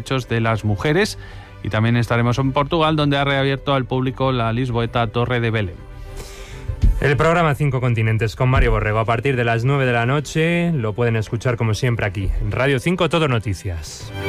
derechos de las mujeres. Y también estaremos en Portugal, donde ha reabierto al público la lisboeta Torre de Belém. El programa 5 Continentes con Mario Borrego a partir de las 9 de la noche lo pueden escuchar como siempre aquí en Radio 5 Todo Noticias.